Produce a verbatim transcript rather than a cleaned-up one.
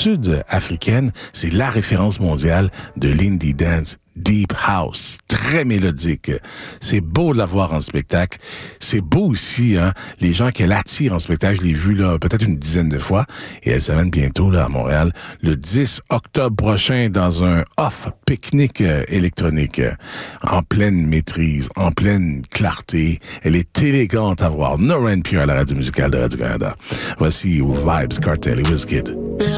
sud-africaine. C'est la référence mondiale de l'indie dance. Deep House, très mélodique. C'est beau de la voir en spectacle. C'est beau aussi, hein, les gens qu'elle attire en spectacle. Je l'ai vu là peut-être une dizaine de fois et elle s'amène bientôt là à Montréal le dix octobre prochain dans un off pique-nique euh, électronique euh, en pleine maîtrise, en pleine clarté. Elle est élégante à voir. Nora En Pure à la radio musicale de Radio-Canada. Voici Vibes Cartel et Wizkid.